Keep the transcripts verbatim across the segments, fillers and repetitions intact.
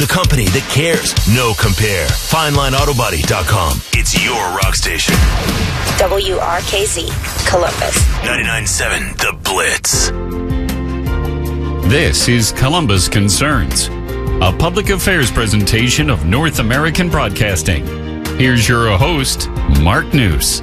The company that cares. No compare. Fine Line Auto Body dot com. It's your rock station. W R K Z, Columbus. ninety-nine point seven The Blitz. This is Columbus Concerns, a public affairs presentation of North American Broadcasting. Here's your host, Mark News.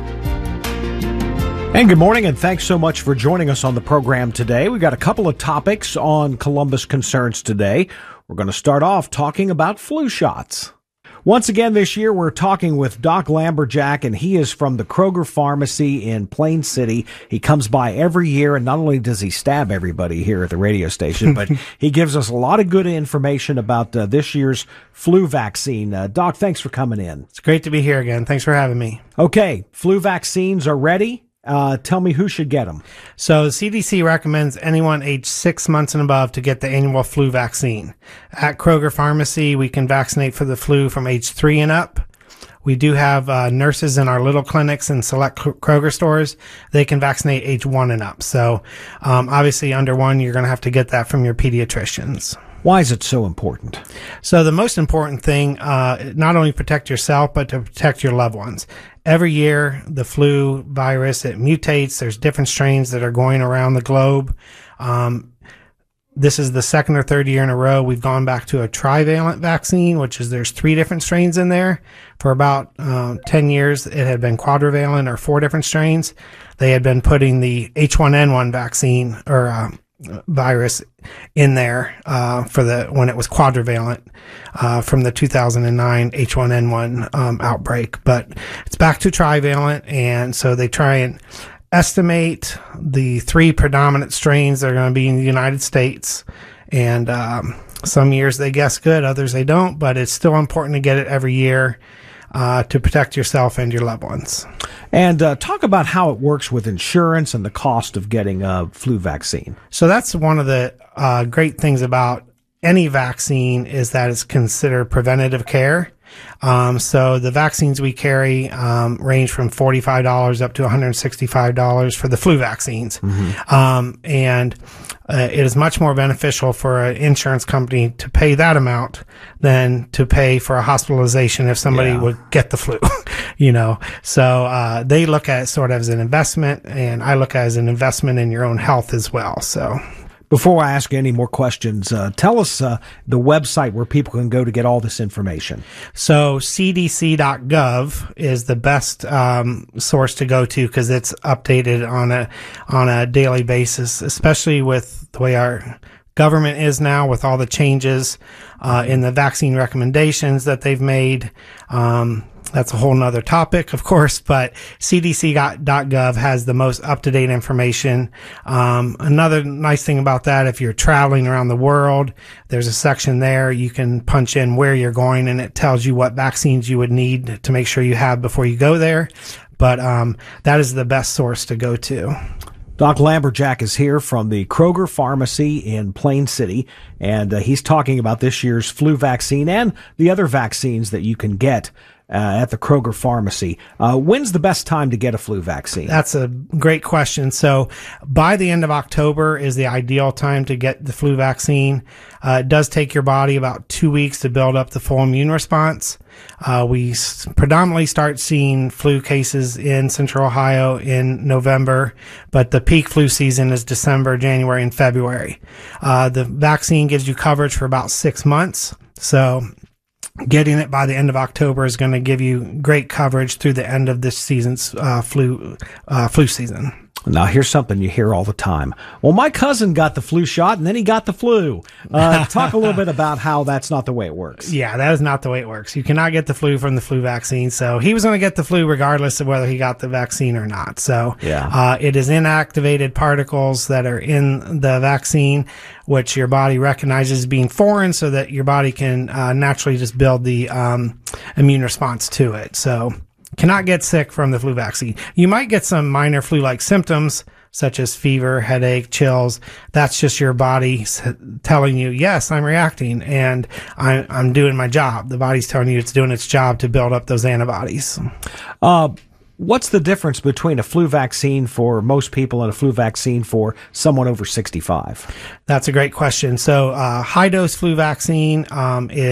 And good morning, and thanks so much for joining us on the program today. We've got a couple of topics on Columbus Concerns today. We're going to start off talking about flu shots. Once again this year, we're talking with Doc Lamberjack, and he is from the Kroger Pharmacy in Plain City. He comes by every year, and not only does he stab everybody here at the radio station, but he gives us a lot of good information about uh, this year's flu vaccine. Uh, Doc, thanks for coming in. It's great to be here again. Thanks for having me. Okay, flu vaccines are ready. Uh, tell me who should get them. So the C D C recommends anyone aged six months and above to get the annual flu vaccine. At Kroger Pharmacy, we can vaccinate for the flu from age three and up. We do have uh, nurses in our little clinics and select Kroger stores. They can vaccinate age one and up. So um, obviously under one, you're going to have to get that from your pediatricians. Why is it so important? So the most important thing, uh, not only protect yourself, but to protect your loved ones. Every year, the flu virus, it mutates. There's different strains that are going around the globe. Um, this is the second or third year in a row we've gone back to a trivalent vaccine, which is there's three different strains in there. For about uh, ten years, it had been quadrivalent or four different strains. They had been putting the H one N one vaccine or uh, virus in there uh for the when it was quadrivalent uh from the two thousand nine H one N one um outbreak, but it's back to trivalent, and so they try and estimate the three predominant strains that are going to be in the United States, and um some years they guess good, others they don't, but it's still important to get it every year uh to protect yourself and your loved ones. And uh, talk about how it works with insurance and the cost of getting a flu vaccine. So that's one of the uh, great things about any vaccine is that it's considered preventative care. Um, so the vaccines we carry um, range from forty-five dollars up to one hundred sixty-five dollars for the flu vaccines. Mm-hmm. Um, and uh, it is much more beneficial for an insurance company to pay that amount than to pay for a hospitalization if somebody yeah. would get the flu, you know. So uh, they look at it sort of as an investment, and I look at it as an investment in your own health as well. So. Before I ask you any more questions, uh, tell us uh, the website where people can go to get all this information. So C D C dot gov is the best um, source to go to because it's updated on a on a daily basis, especially with the way our government is now with all the changes uh, in the vaccine recommendations that they've made. Um, That's a whole nother topic, of course, but C D C dot gov has the most up-to-date information. Um, another nice thing about that, if you're traveling around the world, there's a section there you can punch in where you're going, and it tells you what vaccines you would need to make sure you have before you go there. But um, that is the best source to go to. Doc Lamberjack is here from the Kroger Pharmacy in Plain City, and uh, he's talking about this year's flu vaccine and the other vaccines that you can get Uh, at the Kroger Pharmacy. Uh, when's the best time to get a flu vaccine? That's a great question. So by the end of October is the ideal time to get the flu vaccine. Uh, it does take your body about two weeks to build up the full immune response. Uh, we s- predominantly start seeing flu cases in Central Ohio in November, but the peak flu season is December, January, and February. Uh, the vaccine gives you coverage for about six months. So getting it by the end of October is going to give you great coverage through the end of this season's uh, flu uh, flu season. Now, here's something you hear all the time. Well, my cousin got the flu shot, and then he got the flu. Uh, talk a little bit about how that's not the way it works. Yeah, that is not the way it works. You cannot get the flu from the flu vaccine. So he was going to get the flu regardless of whether he got the vaccine or not. So yeah. uh, it is inactivated particles that are in the vaccine, which your body recognizes as being foreign so that your body can uh, naturally just build the um, immune response to it. So cannot get sick from the flu vaccine. You might get some minor flu-like symptoms such as fever, headache, chills. That's just your body telling you, yes, I'm reacting and I, I'm doing my job. The body's telling you it's doing its job to build up those antibodies. Uh, what's the difference between a flu vaccine for most people and a flu vaccine for someone over sixty-five? That's a great question. So uh, high-dose flu vaccine um, is